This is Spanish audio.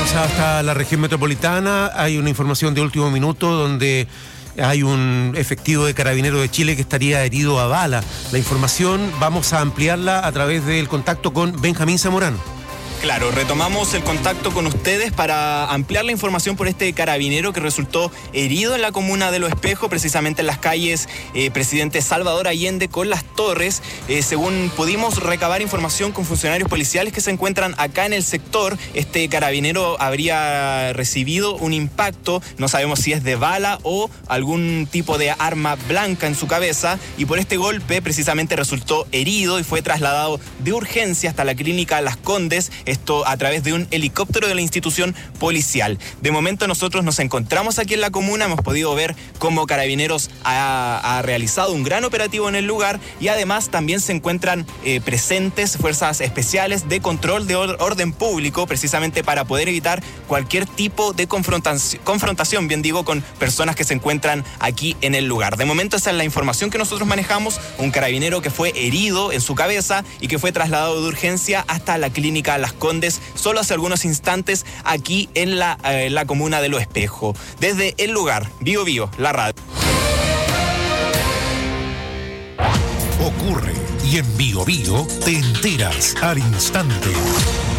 Vamos hasta la región metropolitana. Hay una información de último minuto donde hay un efectivo de Carabineros de Chile que estaría herido a bala. La información vamos a ampliarla a través del contacto con Benjamín Zamorano. Claro, retomamos el contacto con ustedes para ampliar la información por este carabinero que resultó herido en la comuna de Los Espejos, precisamente en las calles Presidente Salvador Allende con Las Torres. Según pudimos recabar información con funcionarios policiales que se encuentran acá en el sector, este carabinero habría recibido un impacto, no sabemos si es de bala o algún tipo de arma blanca en su cabeza, y por este golpe precisamente resultó herido y fue trasladado de urgencia hasta la clínica Las Condes, esto a través de un helicóptero de la institución policial. De momento nosotros nos encontramos aquí en la comuna, hemos podido ver cómo Carabineros ha realizado un gran operativo en el lugar, y además también se encuentran presentes fuerzas especiales de control de orden público, precisamente para poder evitar cualquier tipo de confrontación, bien digo, con personas que se encuentran aquí en el lugar. De momento esa es la información que nosotros manejamos, un carabinero que fue herido en su cabeza y que fue trasladado de urgencia hasta la clínica Las Condes solo hace algunos instantes aquí en la comuna de Los Espejos. Desde el lugar, Bio Bio, la radio. Ocurre y en Bio Bio te enteras al instante.